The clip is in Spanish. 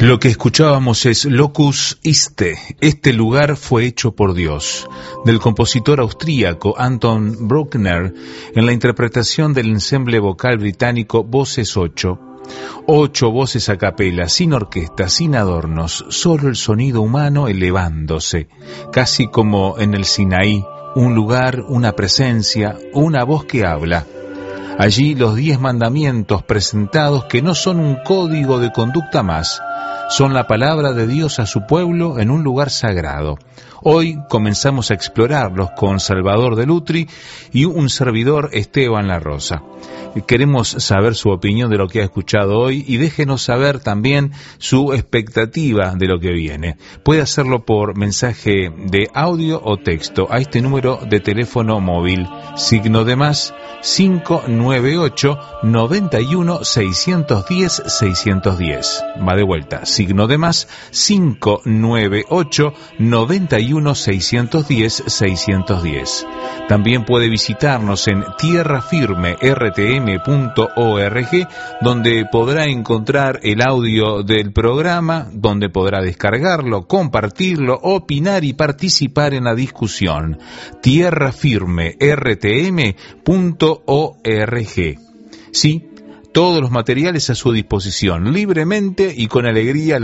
Lo que escuchábamos es Locus Iste, este lugar fue hecho por Dios, del compositor austríaco Anton Bruckner, en la interpretación del ensemble vocal británico Voces 8. 8 voces a capela, sin orquesta, sin adornos, solo el sonido humano elevándose, casi como en el Sinaí, un lugar, una presencia, una voz que habla. Allí los 10 mandamientos presentados que no son un código de conducta más, son la palabra de Dios a su pueblo en un lugar sagrado. Hoy comenzamos a explorarlos con Salvador de Lutri y un servidor, Esteban La Rosa. Queremos saber su opinión de lo que ha escuchado hoy y déjenos saber también su expectativa de lo que viene. Puede hacerlo por mensaje de audio o texto a este número de teléfono móvil, signo de más 598 91 610 610. Va de vuelta, signo de más 598 91 610 610. También puede visitarnos en tierrafirme.rtm.org, donde podrá encontrar el audio del programa, donde podrá descargarlo, compartirlo, opinar y participar en la discusión. tierrafirme.rtm.org. Sí, todos los materiales a su disposición, libremente y con alegría.